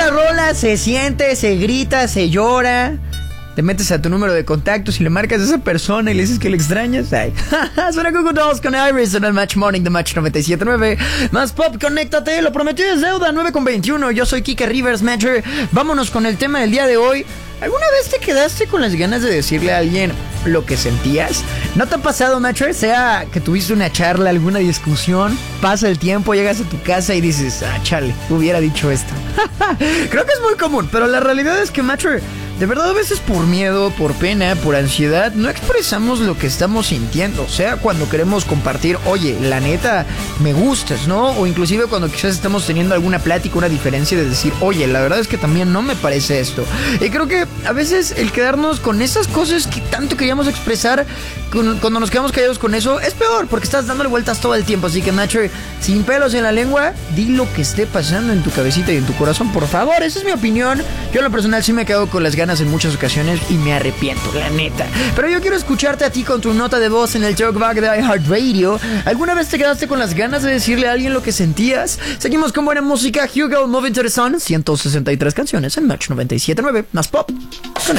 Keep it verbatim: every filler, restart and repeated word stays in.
la rola, se siente, se grita, se llora. Te metes a tu número de contactos y le marcas a esa persona y le dices que le extrañas. Ay. Suena Google Dolls con Iris en el Match Morning de Match noventa y siete punto nueve. Más pop, conéctate, lo prometido es deuda. Nueve con veintiuno. Yo soy Kike Rivers, Matcher. Vámonos con el tema del día de hoy. ¿Alguna vez te quedaste con las ganas de decirle a alguien lo que sentías? ¿No te ha pasado, Matcher? Sea que tuviste una charla, alguna discusión, pasa el tiempo, llegas a tu casa y dices, ah, chale, hubiera dicho esto. Creo que es muy común, pero la realidad es que, Matcher, de verdad a veces por miedo, por pena, por ansiedad, no expresamos lo que estamos sintiendo. O sea, cuando queremos compartir, oye, la neta, me gustas, ¿no? O inclusive cuando quizás estamos teniendo alguna plática, una diferencia de decir, oye, la verdad es que también no me parece esto. Y creo que a veces el quedarnos con esas cosas que tanto queríamos expresar, cuando nos quedamos callados con eso, es peor, porque estás dándole vueltas todo el tiempo. Así que, Nacho, sin pelos en la lengua, di lo que esté pasando en tu cabecita y en tu corazón, por favor. Esa es mi opinión. Yo en lo personal sí me he quedado con las ganas en muchas ocasiones y me arrepiento, la neta. Pero yo quiero escucharte a ti con tu nota de voz en el Talkback de iHeartRadio. ¿Alguna vez te quedaste con las ganas de decirle a alguien lo que sentías? Seguimos con buena música. Hugo, Moving to the Sun, ciento sesenta y tres canciones en Match noventa y siete punto nueve. Más pop.